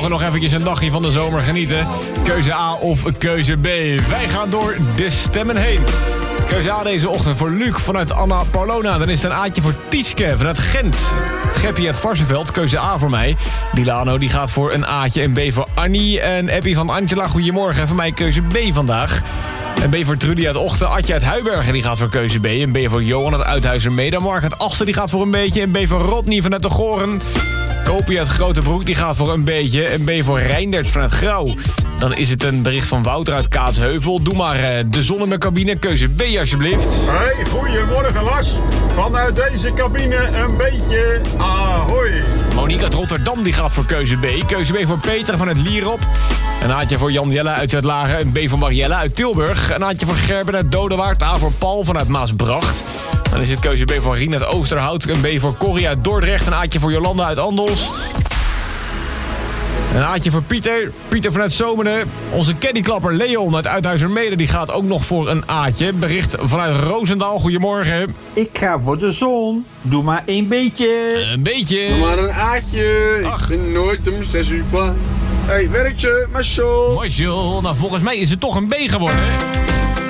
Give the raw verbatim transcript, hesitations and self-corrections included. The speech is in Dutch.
mogen nog eventjes een dagje van de zomer genieten. Keuze A of keuze B. Wij gaan door de stemmen heen. Keuze A deze ochtend voor Luc vanuit Anna Paulona. Dan is het een A'tje voor Tieske vanuit Gent. Geppie uit Varsenveld, keuze A voor mij. Dilano die gaat voor een A'tje en B voor Annie. En Eppie van Angela, goedemorgen. En voor mij keuze B vandaag. En B voor Trudy uit Ochten. Atje uit Huibergen die gaat voor keuze B. En B voor Johan uit Uithuizermeer. Mark uit Asten die gaat voor een beetje. En B voor Rodney vanuit de Goren. Kopie uit Grotebroek die gaat voor een beetje. En B voor Reindert vanuit Grauw. Dan is het een bericht van Wouter uit Kaatsheuvel. Doe maar uh, de zon in mijn cabine. Keuze B alsjeblieft. Hey, goedemorgen Lars. Vanuit deze cabine een beetje ahoy. Monique uit Rotterdam die gaat voor keuze B. Keuze B voor Peter vanuit Lierop. Een Aatje voor Jan Jelle uit Zuidlaren. Een B voor Marielle uit Tilburg. Een Aatje voor Gerben uit Dodewaard. A voor Paul vanuit Maasbracht. Dan is het keuze B voor Rien uit Oosterhout. Een B voor Corrie uit Dordrecht. Een Aatje voor Jolanda uit Andelst. Een Aatje voor Pieter. Pieter vanuit Zomeren. Onze caddyklapper Leon uit Uithuizermeer die gaat ook nog voor een Aatje. Bericht vanuit Roosendaal. Goedemorgen. Ik ga voor de zon. Doe maar een beetje. Een beetje. Doe maar een Aatje. Ach. Ik ben nooit om zes uur klaar. Hé, hey, werkt ze, Marcel. Marcel, nou volgens mij is het toch een B geworden, hè?